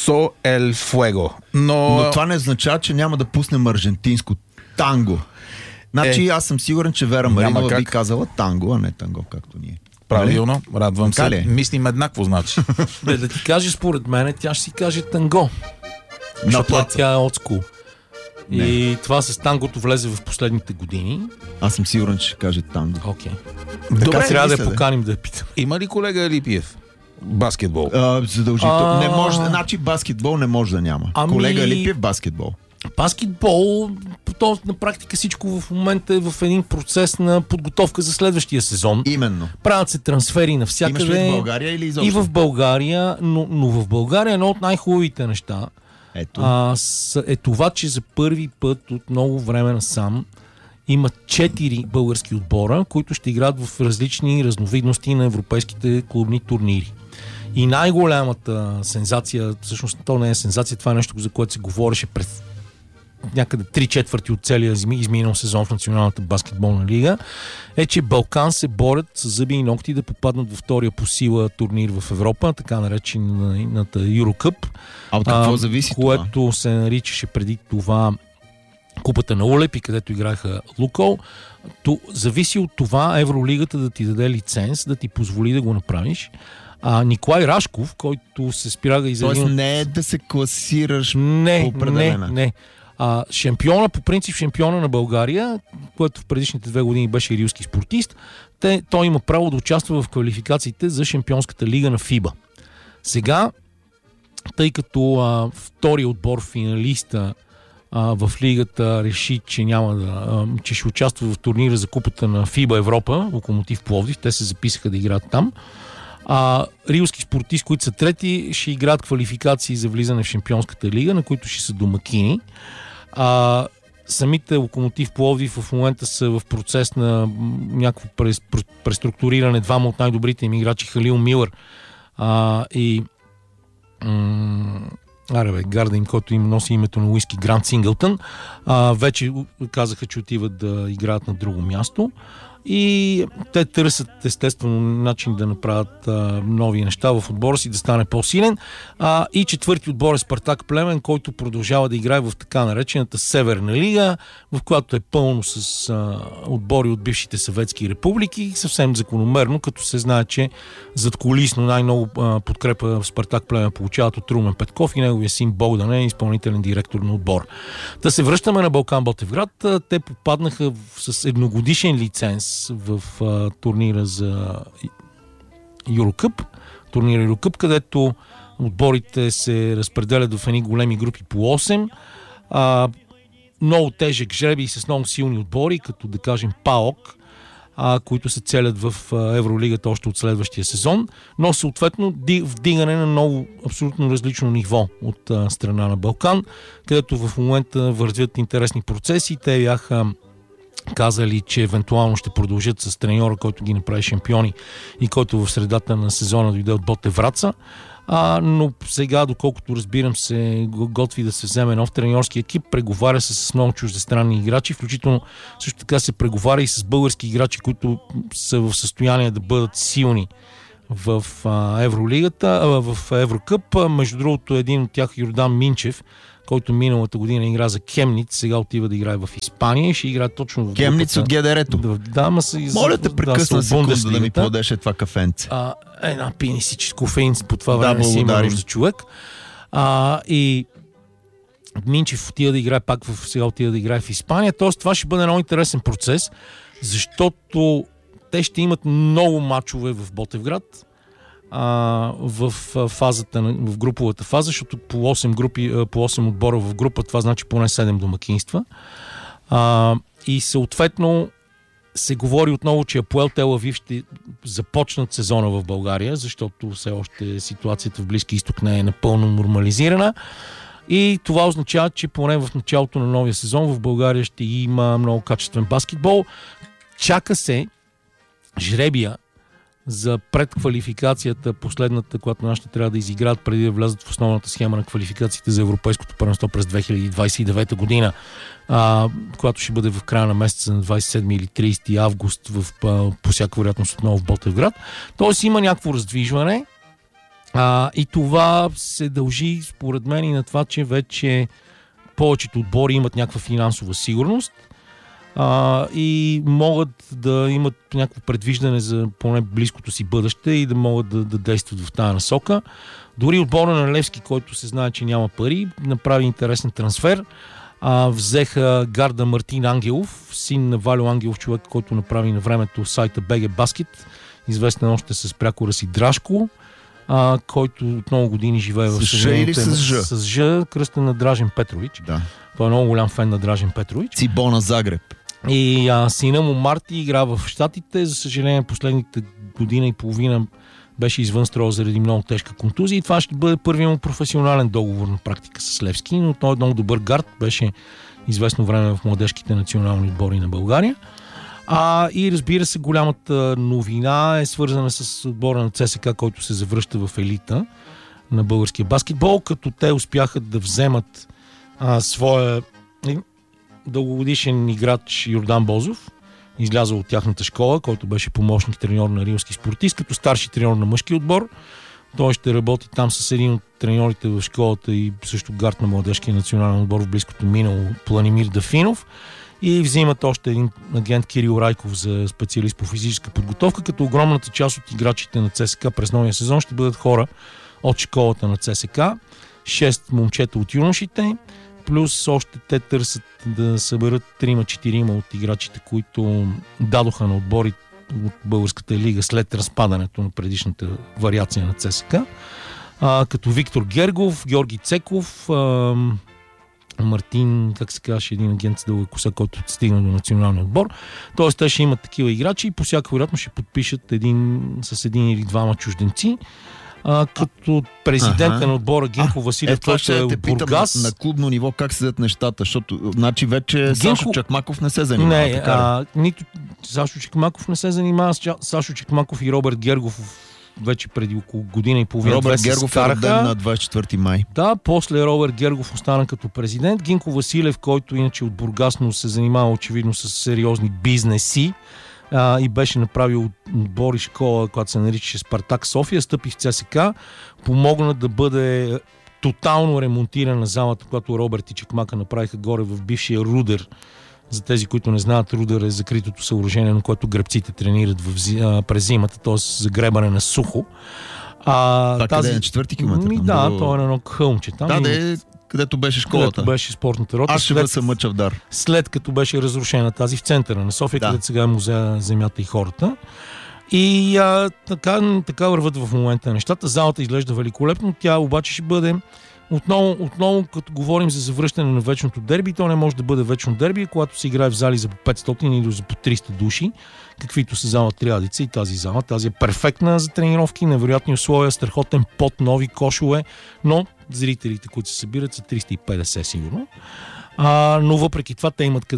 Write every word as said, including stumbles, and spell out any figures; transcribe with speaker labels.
Speaker 1: Со ел Фуего. Но...
Speaker 2: Но това не означава, че няма да пуснем аржентинско танго. Значи е, аз съм сигурен, че Вера Маринова би казала танго, а не танго, както ние.
Speaker 1: Правилно, радвам се.
Speaker 2: Кали?
Speaker 1: Мислим еднакво, значи.
Speaker 3: Бе, да ти каже, според мен, тя ще си каже танго.
Speaker 2: На
Speaker 3: Защото
Speaker 2: плаца.
Speaker 3: тя е отскул. И това с тангото влезе в последните години.
Speaker 2: Аз съм сигурен, че ще каже танго.
Speaker 3: Окей.
Speaker 1: Добре,
Speaker 3: Така трябва да я
Speaker 2: мисля,
Speaker 3: поканим да я питаме.
Speaker 1: Има ли колега Алипиев? Баскетбол.
Speaker 2: А, задължително.
Speaker 3: А...
Speaker 2: Не може, значи баскетбол не може да няма.
Speaker 3: Ами...
Speaker 2: Колега Липиев баскетбол.
Speaker 3: Баскетбол, то на практика всичко в момента е в един процес на подготовка за следващия сезон.
Speaker 2: Именно.
Speaker 3: Правят се трансфери навсякъде.
Speaker 2: Имаш ли в България или изобщо?
Speaker 3: И в България, но, но в България едно от най-хубавите неща
Speaker 2: Ето.
Speaker 3: а, с, е това, че за първи път от много време насам има четири български отбора, които ще играят в различни разновидности на европейските клубни турнири. И най-голямата сензация, всъщност то не е сензация, това е нещо, за което се говореше през някъде три четвърти от целия изминал сезон в Националната баскетболна лига, е, че Балкан се борят с зъби и ногти да попаднат във втория по сила турнир в Европа, така наречената Еврокъп.
Speaker 2: А от какво зависи това?
Speaker 3: Което се наричаше преди това Купата на Улепи, където играха Лукол. То зависи от това Евролигата да ти даде лиценз, да ти позволи да го направиш. А Николай Рашков, който се спирага и за
Speaker 2: Тоест
Speaker 3: един...
Speaker 2: не е да се класираш
Speaker 3: не,
Speaker 2: по определена.
Speaker 3: Не, не. А, шампиона, по принцип шампиона на България, който в предишните две години беше рилски спортист, те, той има право да участва в квалификациите за Шампионската лига на ФИБА. Сега, тъй като а, втори отбор финалиста а, в лигата реши, че няма да, а, че ще участва в турнира за купата на ФИБА Европа, Локомотив Пловдив, те се записаха да играят там. А рилски спортисти, които са трети, ще играят квалификации за влизане в Шампионската лига, на които ще са домакини. А, самите Локомотив Пловдив в момента са в процес на някакво преструктуриране. Двама от най-добрите им играчи, Халил Милър а, и м- аре бе, гарда им, който им носи името на Уиски, Грант Синглтън, а, вече казаха, че отиват да играят на друго място. И те търсят естествено начин да направят а, нови неща в отбора си, да стане по-силен. А, и четвърти отбор е Спартак Плевен, който продължава да играе в така наречената Северна лига, в която е пълно с а, отбори от бившите съветски републики, съвсем закономерно, като се знае, че задкулисно най-много а, подкрепа в Спартак Плевен получават от Румен Петков и неговия син Богдан е изпълнителен директор на отбор. Да се връщаме на Балкан Ботевград. Те попаднаха в, с едногодишен лиценз в а, турнира за Еврокъп, турнира Еврокъп, където отборите се разпределят в едни големи групи по осем. А, много тежък жребий с много силни отбори, като да кажем ПАОК, а, които се целят в а, Евролигата още от следващия сезон, но съответно вдигане на много абсолютно различно ниво от а, страна на Балкан, където в момента вървят интересни процеси. Те бяха казали, че евентуално ще продължат с треньора, който ги направи шампиони и който в средата на сезона дойде от Ботев Враца. А, но сега, доколкото разбирам, се готви да се вземе нов треньорски екип, преговаря се с много чуждестранни играчи, включително също така се преговаря и с български играчи, които са в състояние да бъдат силни в а, Евролигата, а, в Еврокъп. Между другото, един от тях, Йордан Минчев, който миналата година игра за Кемниц, сега отива да играе в Испания и ще играе точно в
Speaker 2: Кемниц от ГДР-то.
Speaker 3: Да, ма се
Speaker 2: Моля те, прекъсна
Speaker 3: да,
Speaker 2: секунда да ми подеше това кафенце.
Speaker 3: А, една пини си, че кофеин по това
Speaker 2: да,
Speaker 3: време си има нужда човек. А, и Минчев отива да играе пак, в, сега отива да играе в Испания. Тоест това ще бъде много интересен процес, защото те ще имат много мачове в Ботевград, а, в фазата, в груповата фаза, защото по осем, групи, по осем отбора в група, това значи поне седем домакинства. А, и съответно се говори отново, че Апоел Тел Авив ще започнат сезона в България, защото все още ситуацията в Близки изток не е напълно нормализирана. И това означава, че поне в началото на новия сезон в България ще има много качествен баскетбол. Чака се жребия за предквалификацията, последната, която нашите трябва да изиграят преди да влязат в основната схема на квалификациите за Европейското първенство през две хиляди двадесет и девета година, а, която ще бъде в края на месеца на двадесет и седми или тридесети август в, а, по всяка вероятност отново в Ботевград. Тоест има някакво раздвижване А, и това се дължи, според мен, и на това, че вече повечето отбори имат някаква финансова сигурност а, и могат да имат някакво предвиждане за поне близкото си бъдеще и да могат да, да действат в тази насока. Дори отбора на Левски, който се знае, че няма пари, направи интересен трансфер. А, взеха гарда Мартин Ангелов, син на Валю Ангелов, човек, който направи на времето сайта би джи Basket, известен още с прякора си Драшко, а, който от много години живее в
Speaker 2: Съединените. С Ж или с Ж?
Speaker 3: С Ж, кръстен на Дражен Петрович.
Speaker 2: Да.
Speaker 3: Той е много голям фен на Дражен Петрович.
Speaker 2: Цибона Загреб.
Speaker 3: И а, сина му Марти игра в Щатите. За съжаление, последните година и половина беше извън строя заради много тежка контузия и това ще бъде първият му професионален договор на практика с Левски, но той е много добър гард, беше известно време в младежките национални отбори на България. А, и разбира се, голямата новина е свързана с отбора на ЦСКА, който се завръща в елита на българския баскетбол, като те успяха да вземат а, своя дългогодишен играч Йордан Бозов, излязъл от тяхната школа, който беше помощник треньор на рилски спортист, като старши треньор на мъжки отбор. Той ще работи там с един от треньорите в школата и също гард на младежкия национален отбор в близкото минало, Планимир Дафинов. И взимат още един агент Кирил Райков за специалист по физическа подготовка, като огромната част от играчите на ЦСКА през новия сезон ще бъдат хора от школата на ЦСКА. Шест момчета от юношите, плюс още те търсят да съберат трима-четирима от играчите, които дадоха на отбори от Българската лига след разпадането на предишната вариация на ЦСКА. А, като Виктор Гергов, Георги Цеков, а, Мартин, как се казваше, един агент с дълга коса, който стигна до националния отбор. Тоест, те ще имат такива играчи и по всяка вероятност ще подпишат един, с един или двама чужденци. А, като президента ага. на отбора Гинко Василев, който е от Бургас.
Speaker 2: На, на клубно ниво как седят нещата, защото значи вече Гинко... Сашо Чакмаков не се занимава.
Speaker 3: Не, а, нито Сашо Чакмаков не се занимава. Сашо Чакмаков и Роберт Гергов вече преди около година и половина.
Speaker 2: Роберт Гергов е роден на двадесет и четвърти май.
Speaker 3: Да, после Роберт Гергов остана като президент. Гинко Василев, който иначе от Бургас, но се занимава очевидно с сериозни бизнеси, Uh, и беше направил отбор и школа, която се наричаше Спартак София, стъпи в ЦСКА, помогна да бъде тотално ремонтирана залата, която Роберт и Чакмака направиха горе в бившия Рудер. За тези, които не знаят, Рудер е закритото съоръжение, на което гребците тренират в, uh, през зимата, т.е. за гребане на сухо.
Speaker 2: А, uh, тази... къде е на четвърти километър?
Speaker 3: Ми, да, до... това е на едно хълмче. Там
Speaker 2: да,
Speaker 3: и...
Speaker 2: да е, където беше школата.
Speaker 3: Където беше спортната рота.
Speaker 2: Аз ще след... се мъча в дар.
Speaker 3: След като беше разрушена тази в центъра на София, да. Където сега е музея Земята и хората. И а, така, така върват в момента нещата. Залата изглежда великолепно, тя обаче ще бъде отново, отново като говорим за завръщане на вечното дерби, то не може да бъде вечно дерби, когато се играе в зали за по петстотин или за по триста души, каквито са зала Триадица и тази зала. Тази е перфектна за тренировки, невероятни условия, страхотен пот, нови кошове, но зрителите, които се събират, са триста и петдесет сигурно. А, но въпреки това те имат къде